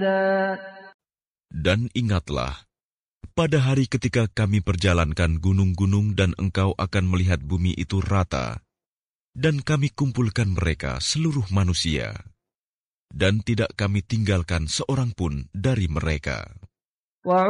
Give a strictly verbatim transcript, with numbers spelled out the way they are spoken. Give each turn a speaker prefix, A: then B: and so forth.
A: Dan ingatlah, pada hari ketika kami perjalankan gunung-gunung dan engkau akan melihat bumi itu rata, dan kami kumpulkan mereka seluruh manusia, dan tidak kami tinggalkan seorang pun dari mereka.